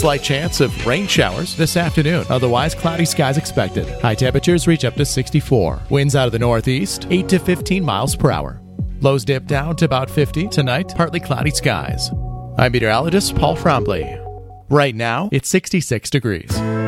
Slight chance of rain showers this afternoon. Otherwise, cloudy skies expected. High temperatures reach up to 64. Winds out of the northeast, 8 to 15 miles per hour. Lows dip down to about 50 tonight. Partly cloudy skies. I'm meteorologist Paul Frombley. Right now, it's 66 degrees.